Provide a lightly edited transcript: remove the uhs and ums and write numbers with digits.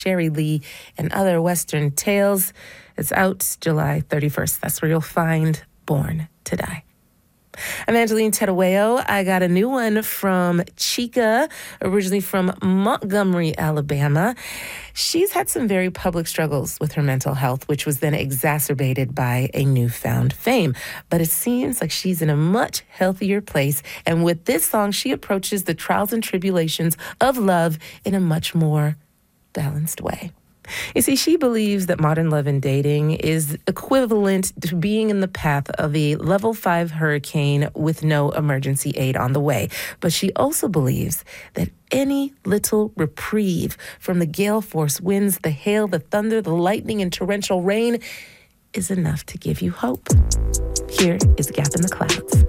Jerry Lee, and Other Western Tales. It's out July 31st. That's where you'll find Born to Die. I'm Angeline Terueo. I got a new one from Chica, originally from Montgomery, Alabama. She's had some very public struggles with her mental health, which was then exacerbated by a newfound fame. But it seems like she's in a much healthier place. And with this song, she approaches the trials and tribulations of love in a much more balanced way. You see, she believes that modern love and dating is equivalent to being in the path of a level 5 hurricane with no emergency aid on the way. But she also believes that any little reprieve from the gale force winds, the hail, the thunder, the lightning, and torrential rain is enough to give you hope. Here is Gap in the Clouds.